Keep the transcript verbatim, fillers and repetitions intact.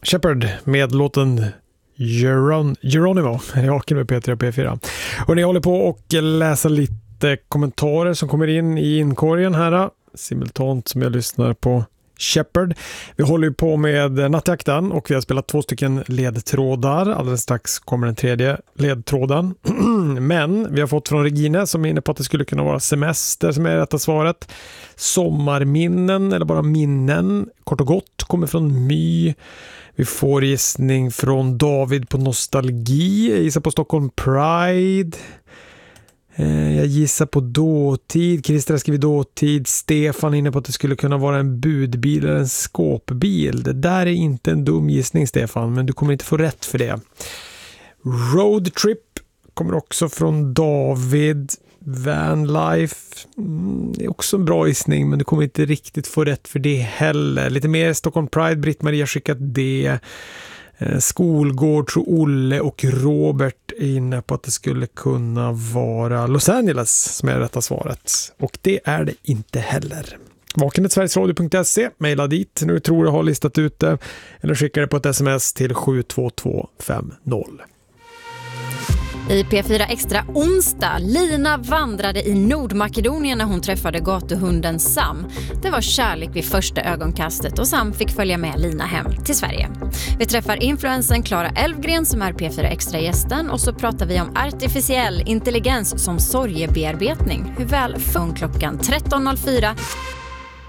Shepard med låten Geron- Geronimo. Jag med P tre och P fyra. Och ni håller på och läsa lite kommentarer som kommer in i inkorgen här. Simultant som jag lyssnar på Shepard. Vi håller ju på med nattjakten och vi har spelat två stycken ledtrådar. Alldeles strax kommer den tredje ledtråden. Men vi har fått från Regine som är inne på att det skulle kunna vara semester som är rätta svaret. Sommarminnen eller bara minnen. Kort och gott kommer från My. Vi får gissning från David på nostalgi. Jag gissar på Stockholm Pride. Jag gissar på dåtid. Christer skriver dåtid. Stefan inne på att det skulle kunna vara en budbil eller en skåpbil. Det där är inte en dum gissning, Stefan, men du kommer inte få rätt för det. Roadtrip kommer också från David. Vanlife mm, är också en bra gissning, men du kommer inte riktigt få rätt för det heller. Lite mer Stockholm Pride. Britt-Maria skickat det. Skolgård tror Olle och Robert är inne på att det skulle kunna vara Los Angeles som är rätta svaret. Och det är det inte heller. Vakenet sverigesradio punkt se, mejla dit när du tror du har listat ut det eller skicka det på ett sms till sju två två fem noll. I P fyra Extra onsdag, Lina vandrade i Nordmakedonien när hon träffade gatuhunden Sam. Det var kärlek vid första ögonkastet och Sam fick följa med Lina hem till Sverige. Vi träffar influensen Clara Elfgren som är P fyra Extra-gästen och så pratar vi om artificiell intelligens som sorgebearbetning. Hur väl funkar klockan tretton noll fyra.